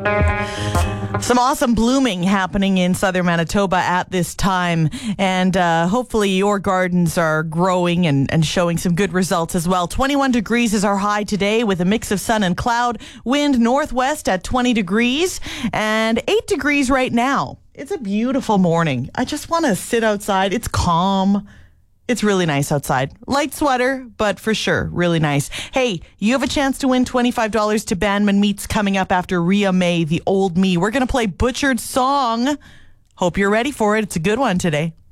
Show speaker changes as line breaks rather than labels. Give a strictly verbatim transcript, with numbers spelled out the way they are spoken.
Some awesome blooming happening in southern Manitoba at this time. And uh, hopefully your gardens are growing and, and showing some good results as well. twenty-one degrees is our high today with a mix of sun and cloud. Wind northwest at twenty degrees and eight degrees right now. It's a beautiful morning. I just want to sit outside. It's calm. It's really nice outside. Light sweater, but for sure, really nice. Hey, you have a chance to win twenty-five dollars to Bandman Meats coming up after Rhea May, The Old Me. We're going to play Butchered Song. Hope you're ready for it. It's a good one today.